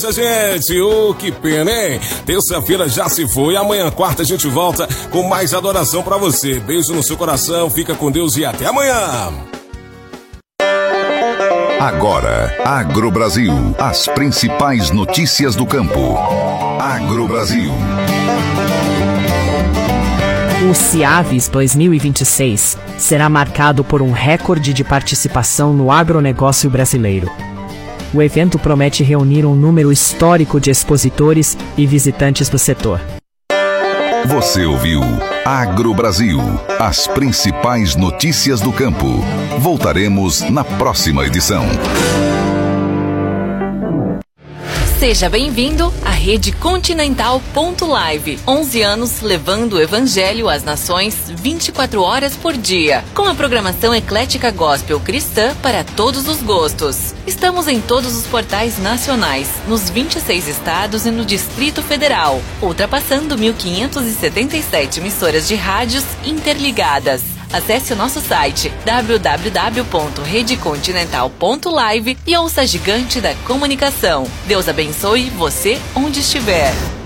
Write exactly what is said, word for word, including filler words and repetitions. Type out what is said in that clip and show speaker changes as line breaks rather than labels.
Gente, oh, que pena, hein? Terça-feira já se foi, amanhã, quarta, a gente volta com mais adoração pra você. Beijo no seu coração, fica com Deus e até amanhã.
Agora, Agrobrasil, as principais notícias do campo. Agrobrasil.
O Ciaves dois mil e vinte e seis será marcado por um recorde de participação no agronegócio brasileiro. O evento promete reunir um número histórico de expositores e visitantes do setor.
Você ouviu Agrobrasil, as principais notícias do campo. Voltaremos na próxima edição.
Seja bem-vindo à Rede Continental ponto live. onze anos levando o evangelho às nações vinte e quatro horas por dia. Com a programação eclética gospel cristã para todos os gostos. Estamos em todos os portais nacionais, nos vinte e seis estados e no Distrito Federal, ultrapassando mil quinhentas e setenta e sete emissoras de rádios interligadas. Acesse o nosso site w w w ponto rede continental ponto live e ouça a gigante da comunicação. Deus abençoe você onde estiver.